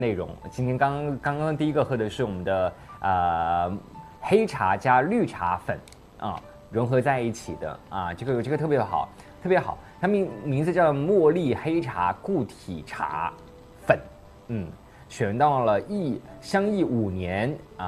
内容。今天刚刚第一个喝的是我们的黑茶加绿茶粉啊融合在一起的啊，这个特别好，特别好。它名字叫茉莉黑茶固体茶粉，选到了相宜5年啊。